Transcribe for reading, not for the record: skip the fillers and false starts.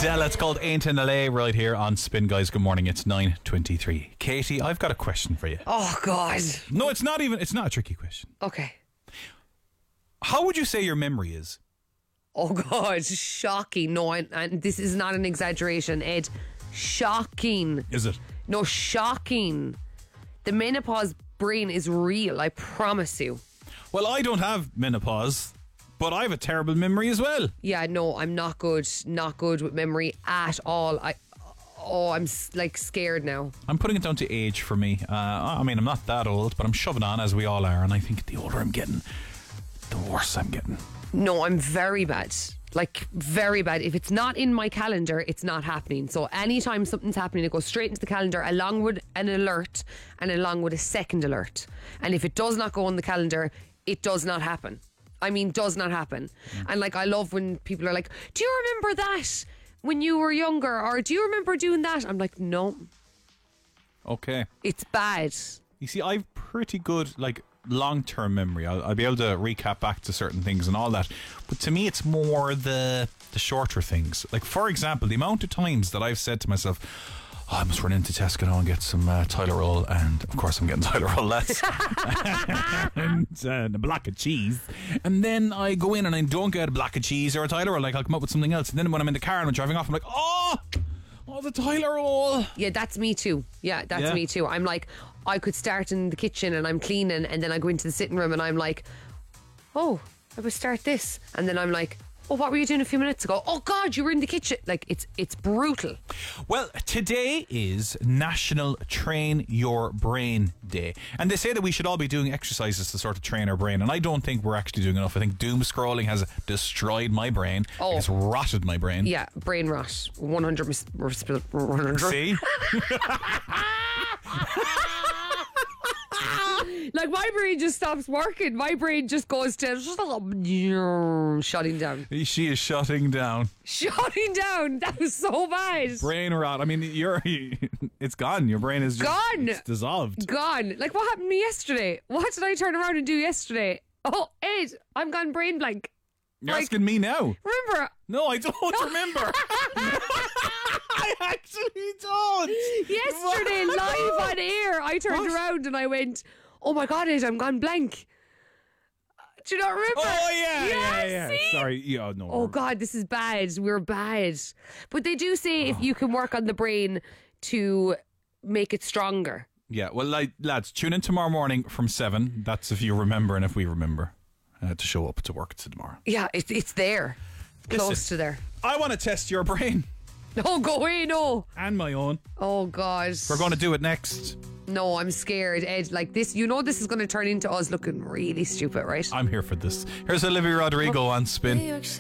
Adele, it's called Ain't in LA right here on Spin, guys. Good morning, it's 9:23. Katie, I've got a question for you. Oh, God. No, it's not a tricky question. Okay. How would you say your memory is? Oh, God. Shocking. No, and this is not an exaggeration, Ed. Shocking. Is it? No, shocking. The menopause brain is real, I promise you. Well, I don't have menopause, but I have a terrible memory as well. Yeah, no, I'm not good. Not good with memory at all. I'm like scared now. I'm putting it down to age for me. I mean, I'm not that old, but I'm shoving on as we all are. And I think the older I'm getting, the worse I'm getting. No, I'm very bad. Like, very bad. If it's not in my calendar, it's not happening. So anytime something's happening, it goes straight into the calendar along with an alert and along with a second alert. And if it does not go on the calendar, it does not happen. I mean, does not happen. And like, I love when people are like, do you remember that when you were younger? Or do you remember doing that? I'm like, no. Okay. It's bad. You see, I've pretty good, like, long-term memory. I'll be able to recap back to certain things and all that. But to me, it's more the shorter things. Like, for example, the amount of times that I've said to myself, I must run into Tesco now and get some Tyler-Roll, and of course I'm getting Tyler-Roll less and a block of cheese, and then I go in and I don't get a block of cheese or a Tyler-Roll. Like, I'll come up with something else, and then when I'm in the car and I'm driving off, I'm like, oh, the Tyler-Roll. Yeah, that's me too. Yeah, that's me too. I'm like, I could start in the kitchen and I'm cleaning, and then I go into the sitting room and I'm like, oh, I would start this, and then I'm like, oh, what were you doing a few minutes ago? Oh, God, you were in the kitchen. Like, it's brutal. Well, today is National Train Your Brain Day. And they say that we should all be doing exercises to sort of train our brain. And I don't think we're actually doing enough. I think doom scrolling has destroyed my brain. Oh. It's rotted my brain. Yeah, brain rot. 100%. See? Like, my brain just stops working. My brain just goes to shutting down. She is shutting down. Shutting down. That was so bad. Brain rot. I mean, it's gone. Your brain is just gone. It's dissolved. Gone. Like, what happened to me yesterday? What did I turn around and do yesterday? Oh, Ed, I'm gone brain blank. You're asking me now. Remember? No, I don't remember. I actually don't. Yesterday, live on air, I turned around and I went, oh my God, Ed, I'm gone blank. Do you not remember? Oh, yeah. See? Sorry. Yeah, no. Oh, God, this is bad. We're bad. But they do say if you can work on the brain to make it stronger. Yeah, well, lads, tune in tomorrow morning from 7. That's if you remember and if we remember to show up to work tomorrow. Yeah, it's there. Close to there. I want to test your brain. No, go away, no. And my own. Oh, God. We're going to do it next. No, I'm scared, Ed. Like this, this is going to turn into us looking really stupid, right? I'm here for this. Here's Olivia Rodrigo on Spin.